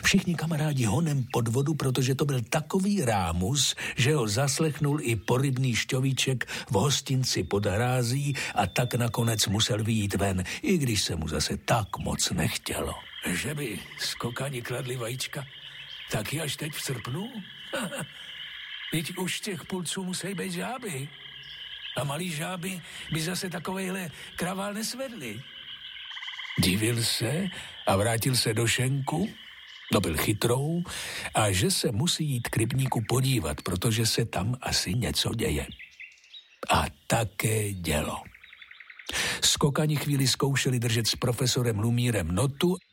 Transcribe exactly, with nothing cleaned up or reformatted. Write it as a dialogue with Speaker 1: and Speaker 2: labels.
Speaker 1: Všichni kamarádi honem pod vodu, protože to byl takový rámus, že ho zaslechnul i porybný šťovíček v hostinci pod hrází a tak nakonec musel vyjít ven, i když se mu zase tak moc nechtělo. Že by skokani kladli vajíčka taky až teď v srpnu? Teď už těch pulců musí být žáby. A malý žáby by zase takovejhle kravál nesvedli. Divil se a vrátil se do šenku, dobil chytrou a že se musí jít k rybníku podívat, protože se tam asi něco děje. A také dělo. Skokani chvíli zkoušeli držet s profesorem Lumírem notu